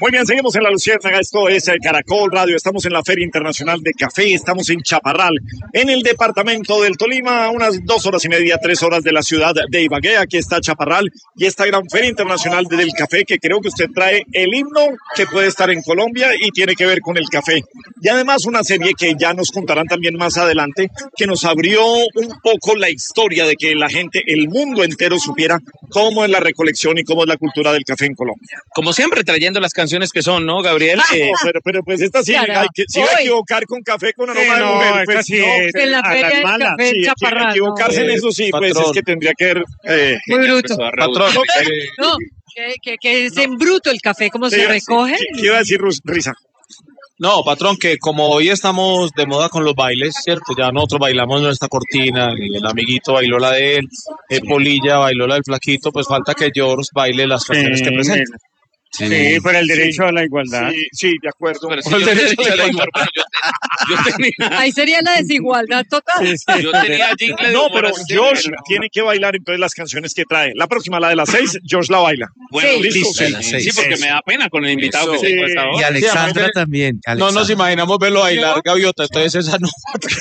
Muy bien, seguimos en La Luciérnaga, esto es Caracol Radio, estamos en la Feria Internacional de Café, estamos en Chaparral, en el departamento del Tolima, a unas 2 horas y media, 3 horas de la ciudad de Ibagué. Aquí está Chaparral y esta gran Feria Internacional del Café, que creo que usted trae el himno que puede estar en Colombia y tiene que ver con el café. Y además una serie que ya nos contarán también más adelante, que nos abrió un poco la historia de que la gente, el mundo entero supiera cómo es la recolección y cómo es la cultura del café en Colombia. Como siempre, trayendo las canciones que son, ¿no, Gabriel? Pero pues esta sí, Claro. se iba a equivocar con café con aroma de mujer. Pues, sí, en la feria del café en Chaparral. Equivocarse en eso sí, pues patrón. es que tendría que ver... Muy bruto. Patrón. No, que es en bruto el café, ¿cómo se recoge? ¿Qué iba a decir Risa? No, patrón, que como hoy estamos de moda con los bailes, ¿cierto? Ya nosotros bailamos nuestra cortina, el amiguito bailó la de él, Polilla bailó la del flaquito, pues falta que George baile las canciones que presenta. Sí, por el derecho a la igualdad. Sí, de acuerdo. Pero sí, Por el derecho a la igualdad. yo tenía, Ahí sería la desigualdad total. yo tenía jingle de No, humor pero así. George tiene que bailar entonces las canciones que trae. La próxima, la de las 6, George la baila. Bueno, Sí. listo. Listo. Sí, porque me da pena con el invitado Eso. que tengo hasta Y ahora. Alexandra también. No nos imaginamos verlo bailar, Gaviota, entonces esa no.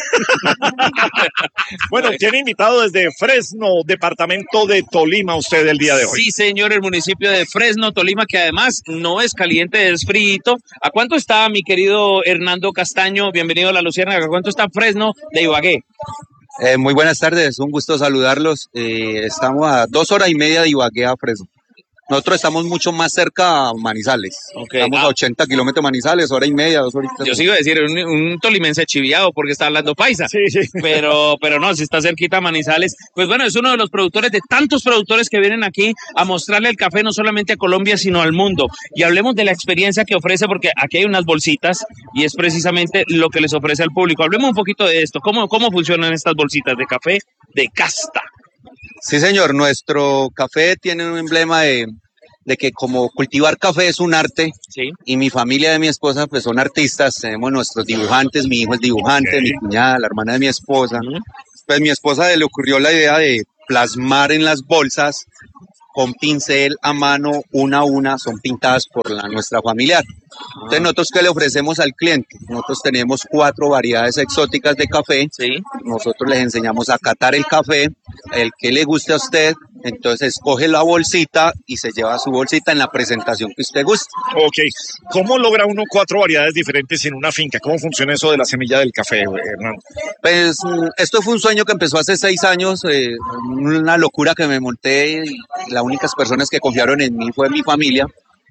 Bueno, tiene invitado desde Fresno, departamento de Tolima, usted el día de hoy. Sí, señor, el municipio de Fresno, Tolima, que además no es caliente, es frío. ¿A cuánto está, mi querido Hernando Castaño? Bienvenido a La Luciérnaga. ¿A cuánto está Fresno de Ibagué? Muy buenas tardes, un gusto saludarlos. Estamos a 2 horas y media de Ibagué a Fresno. Nosotros estamos mucho más cerca a Manizales. Ok. Estamos a 80 kilómetros de Manizales, 1 hora y media, 2 horitas. Yo sigo a decir, un tolimense chiviado porque está hablando paisa. Sí. Pero no, si está cerquita a Manizales, pues bueno, es uno de los productores, de tantos productores que vienen aquí a mostrarle el café no solamente a Colombia, sino al mundo. Y hablemos de la experiencia que ofrece, porque aquí hay unas bolsitas y es precisamente lo que les ofrece al público. Hablemos un poquito de esto, cómo funcionan estas bolsitas de café de casta. Sí, señor, nuestro café tiene un emblema de que como cultivar café es un arte, Sí. y mi familia de mi esposa pues son artistas, tenemos nuestros dibujantes, mi hijo es dibujante, mi cuñada, la hermana de mi esposa. Pues mi esposa le ocurrió la idea de plasmar en las bolsas con pincel a mano, una a una, son pintadas por nuestra familiar. Entonces, ¿nosotros qué le ofrecemos al cliente? Nosotros tenemos 4 variedades exóticas de café. Sí. Nosotros les enseñamos a catar el café, el que le guste a usted. Entonces, coge la bolsita y se lleva su bolsita en la presentación que usted guste. Ok. ¿Cómo logra uno 4 variedades diferentes en una finca? ¿Cómo funciona eso de la semilla del café, Hernando? Pues esto fue un sueño que empezó hace 6 años, una locura que me monté, y las únicas personas que confiaron en mí fue mi familia.